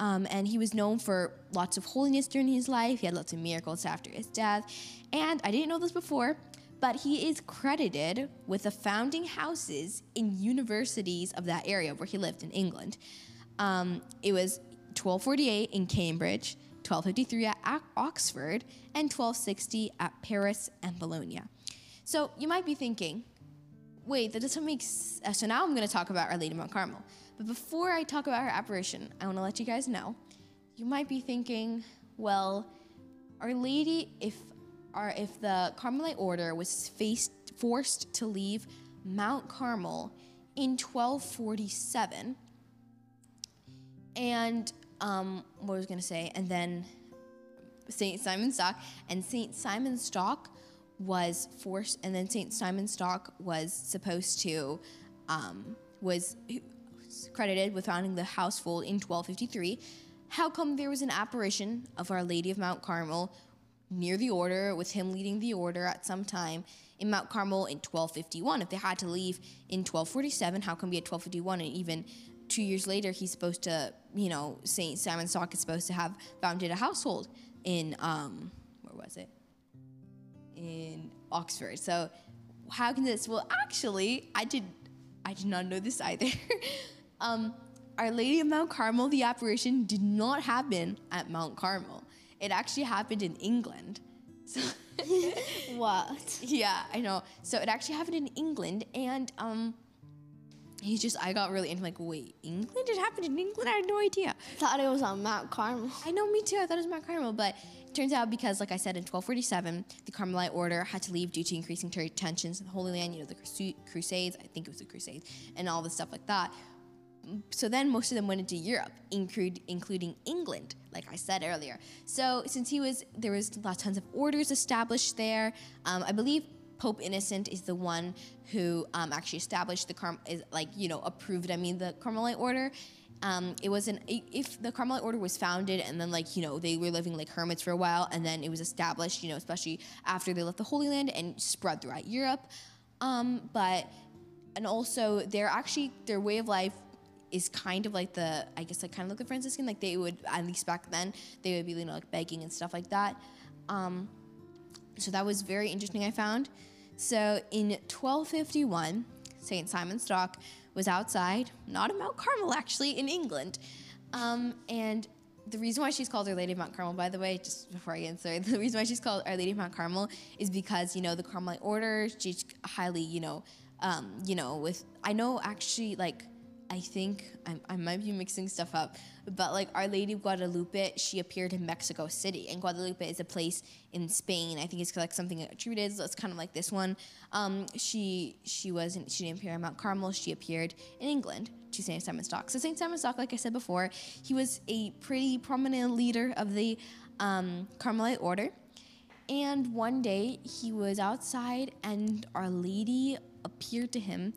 And he was known for lots of holiness during his life. He had lots of miracles after his death. And I didn't know this before, but he is credited with the founding houses in universities of that area where he lived in England. It was 1248 in Cambridge, 1253 at Oxford, and 1260 at Paris and Bologna. So you might be thinking, wait, that doesn't make sense. So now I'm going to talk about Our Lady of Mount Carmel. But before I talk about her apparition, I want to let you guys know, you might be thinking, well, Our Lady, if the Carmelite order was forced to leave Mount Carmel in 1247, and what was I going to say? And then St. Simon Stock was forced, and then St. Simon Stock was supposed to, was credited with founding the household in 1253. How come there was an apparition of Our Lady of Mount Carmel near the order, with him leading the order at some time in Mount Carmel in 1251? If they had to leave in 1247, how come we had 1251? And even 2 years later, he's supposed to, St. Simon Stock is supposed to have founded a household in, where was it? In Oxford. So how can this? Well, actually, I did not know this either. Our Lady of Mount Carmel, the apparition did not happen at Mount Carmel. It actually happened in England. So What? Yeah, I know. So it actually happened in England, and I got really into wait, England? It happened in England? I had no idea. Thought it was on Mount Carmel. I know, me too. I thought it was Mount Carmel, but it turns out because, like I said, in 1247, the Carmelite order had to leave due to increasing tensions in the Holy Land, the Crusades, I think it was the Crusades, and all this stuff like that. So then most of them went into Europe, including England, like I said earlier. So since there was tons of orders established there. I believe Pope Innocent is the one who actually established the approved the Carmelite order. If the Carmelite order was founded and then they were living like hermits for a while, and then it was established, especially after they left the Holy Land and spread throughout Europe. And also their way of life is kind of like the Franciscan, they would, at least back then, they would be, begging and stuff like that. So that was very interesting, I found. So in 1251, St. Simon Stock was outside, not in Mount Carmel, actually, in England. And the reason why she's called Our Lady of Mount Carmel, by the way, just before I answer, the reason why she's called Our Lady of Mount Carmel is because, the Carmelite order, she's highly, I think I might be mixing stuff up, but Our Lady of Guadalupe, she appeared in Mexico City, and Guadalupe is a place in Spain. I think it's something attributed, so it's kind of like this one. She didn't appear in Mount Carmel. She appeared in England to St. Simon Stock. So St. Simon Stock, like I said before, he was a pretty prominent leader of the Carmelite order. And one day he was outside, and Our Lady appeared to him,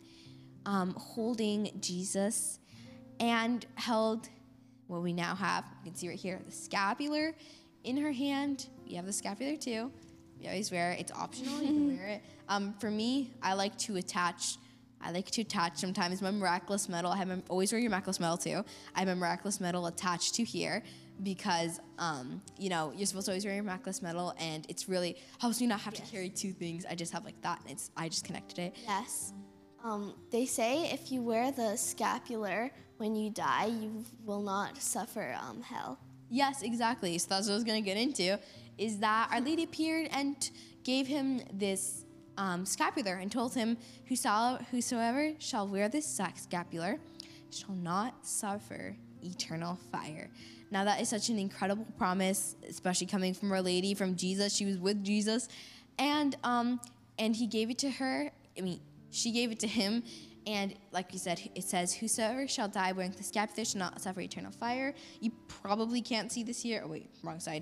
holding Jesus, and held what we now have. You can see right here, the scapular in her hand. We have the scapular too. We always wear it. It's optional. You can wear it. For me, I like to attach sometimes my miraculous medal. Always wear your miraculous medal too. I have a miraculous medal attached to here because, you're supposed to always wear your miraculous medal, and it's really helps me not have to carry two things. I just have that, and I just connected it. Yes. They say if you wear the scapular when you die, you will not suffer hell. Yes, exactly. So that's what I was going to get into, is that Our Lady appeared and gave him this scapular and told him, whosoever shall wear this scapular shall not suffer eternal fire. Now that is such an incredible promise, especially coming from Our Lady, from Jesus. She was with Jesus, and he gave it to her. She gave it to him, and like you said, it says, whosoever shall die wearing the scapular shall not suffer eternal fire. You probably can't see this here. Oh, wait, wrong side.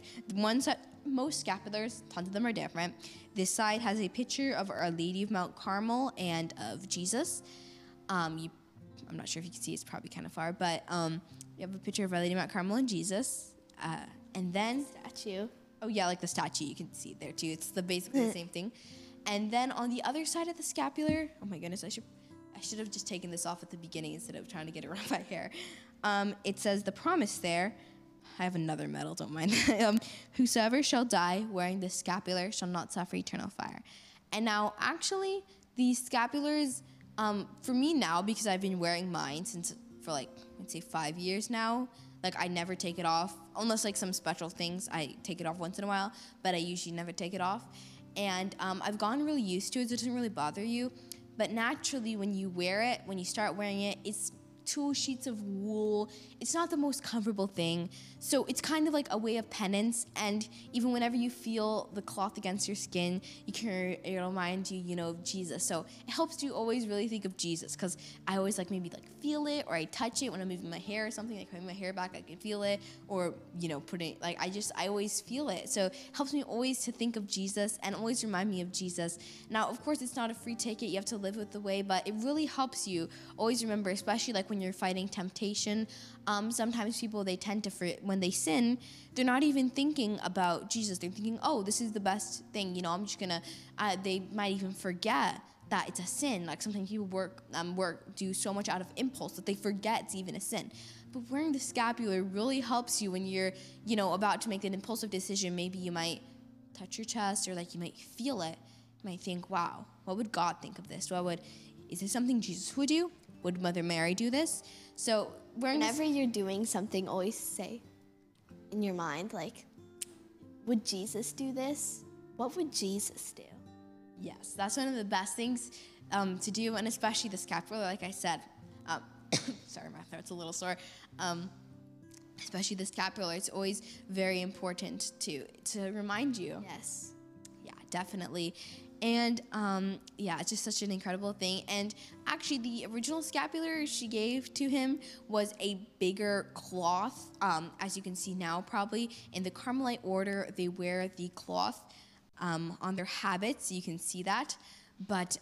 Most scapulars, tons of them are different. This side has a picture of Our Lady of Mount Carmel and of Jesus. I'm not sure if you can see, it's probably kind of far, but you have a picture of Our Lady of Mount Carmel and Jesus. And then... Statue. Oh, yeah, like the statue. You can see it there, too. It's basically the same thing. And then on the other side of the scapular, oh my goodness, I should have just taken this off at the beginning instead of trying to get around my hair. It says the promise there, I have another medal, don't mind. Whosoever shall die wearing this scapular shall not suffer eternal fire. And now, actually, these scapulars, for me now, because I've been wearing mine for like, let's say 5 years now, like I never take it off, unless like some special things, I take it off once in a while, but I usually never take it off. And I've gotten really used to it, so it doesn't really bother you. But naturally, when you wear it, when you start wearing it, it's 2 sheets of wool. It's not the most comfortable thing. So it's kind of like a way of penance. And even whenever you feel the cloth against your skin, it'll remind you, of Jesus. So it helps you always really think of Jesus, because I always maybe feel it, or I touch it when I'm moving my hair or something, like moving my hair back, I can feel it, or, putting, I always feel it. So it helps me always to think of Jesus and always remind me of Jesus. Now, of course, it's not a free ticket. You have to live with the way, but it really helps you always remember, especially when you're fighting temptation. Sometimes people, they tend to, when they sin, they're not even thinking about Jesus. They're thinking, oh, this is the best thing, I'm just gonna, they might even forget that it's a sin. Like sometimes people do so much out of impulse that they forget it's even a sin. But wearing the scapular really helps you when you're, about to make an impulsive decision. Maybe you might touch your chest, or you might feel it. You might think, wow, what would God think of this? Is this something Jesus would do? Would Mother Mary do this? So whenever you're doing something, always say in your mind, would Jesus do this? What would Jesus do? Yes, that's one of the best things to do, and especially the scapular, like I said. Sorry, my throat's a little sore. Especially the scapular, it's always very important to remind you. Yes. Yeah, definitely. And it's just such an incredible thing. And actually, the original scapular she gave to him was a bigger cloth, as you can see now probably. In the Carmelite order, they wear the cloth on their habit, so you can see that. But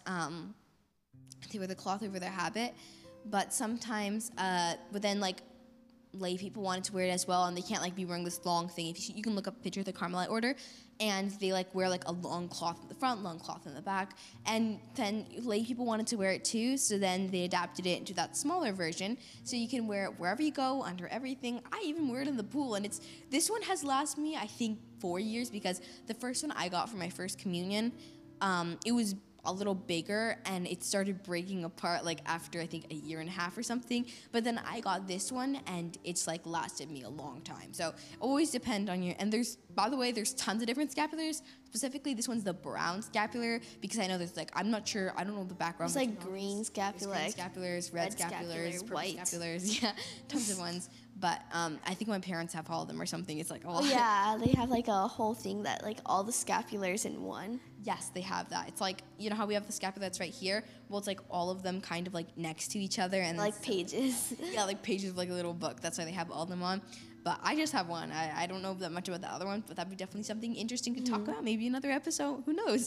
they wear the cloth over their habit. But sometimes, but then lay people wanted to wear it as well, and they can't be wearing this long thing. You can look up a picture of the Carmelite order, and they wear a long cloth in the front, long cloth in the back. And then lay people wanted to wear it too, so then they adapted it into that smaller version, so you can wear it wherever you go, under everything. I even wear it in the pool, and this one has lasted me, I think, 4 years, because the first one I got for my first communion, it was a little bigger, and it started breaking apart after I think a year and a half or something. But then I got this one, and it's lasted me a long time. So always depend on your, and by the way, there's tons of different scapulars. Specifically, this one's the brown scapular, because I know there's I'm not sure, I don't know the background. There's green scapular. Green scapulars, red scapulars, purple white scapulars, yeah, tons of ones. But I think my parents have all of them or something. It's a lot. Oh yeah, they have a whole thing that all the scapulars in one. Yes, they have that. It's how we have the scapular that's right here? Well, it's all of them kind of next to each other. And pages. Yeah, pages of a little book. That's why they have all of them on. But I just have one. I don't know that much about the other one, but that'd be definitely something interesting to talk about. Maybe another episode. Who knows?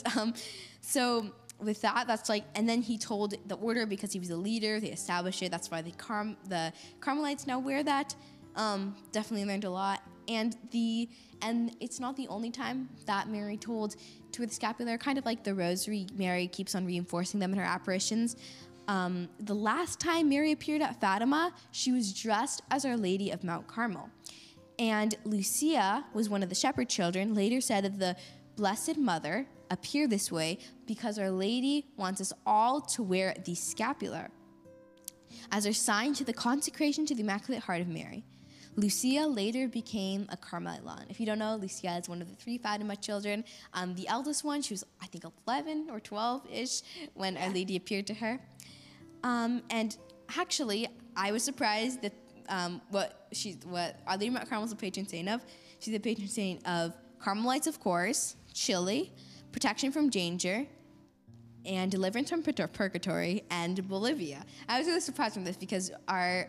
So with that, that's and then he told the order, because he was a leader, they established it. That's why the Carmelites now wear that. Definitely learned a lot. And it's not the only time that Mary told to wear the scapular. Kind of like the rosary, Mary keeps on reinforcing them in her apparitions. The last time Mary appeared at Fatima, she was dressed as Our Lady of Mount Carmel. And Lucia was one of the shepherd children, later said that the Blessed Mother appeared this way because Our Lady wants us all to wear the scapular as a sign to the consecration to the Immaculate Heart of Mary. Lucia later became a Carmelite nun. If you don't know, Lucia is one of the 3 Fatima children. The eldest one, she was, I think, 11 or 12-ish when Our Lady appeared to her. And actually, I was surprised that what Our Lady of Mount Carmel is the patron saint of. She's the patron saint of Carmelites, of course, Chile, protection from danger, and deliverance from purgatory, and Bolivia. I was really surprised from this, because our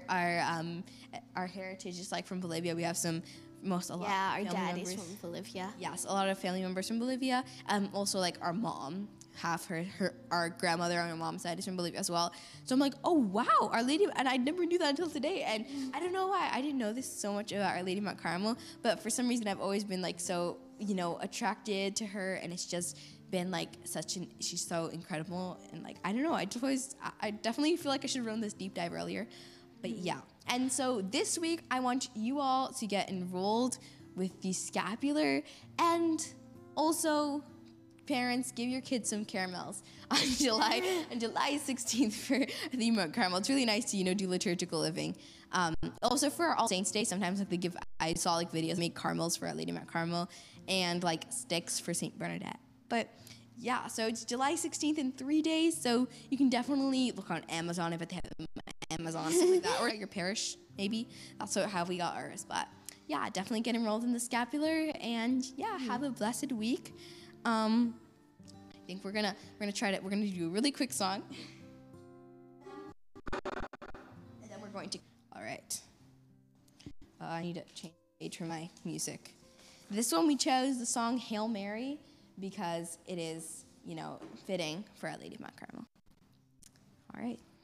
heritage is from Bolivia. We have a lot. Yeah, our dad members. is from Bolivia. Yes, a lot of family members from Bolivia. Also, our mom, half our grandmother on her mom's side is from Bolivia as well. So I'm oh wow, Our Lady, and I never knew that until today. And I don't know why I didn't know this so much about Our Lady of Mount Carmel, but for some reason I've always been so attracted to her, and it's just been she's so incredible, and I don't know, I definitely feel I should have run this deep dive earlier. But yeah. And so this week, I want you all to get enrolled with the scapular, and also parents, give your kids some caramels on July 16th for the Mount Carmel. It's really nice to, do liturgical living. Also for All Saints Day, sometimes I saw videos make caramels for Our Lady Mount Carmel and sticks for Saint Bernadette. But yeah, so it's July 16th in 3 days, so you can definitely look on Amazon if they have Amazon, stuff like that, or at your parish, maybe. That's how we got ours. But yeah, definitely get enrolled in the scapular, and yeah, have a blessed week. I think we're gonna do a really quick song, and then we're going to. All right. I need to change the page for my music. This one we chose the song "Hail Mary" because it is, fitting for Our Lady of Mount Carmel. All right.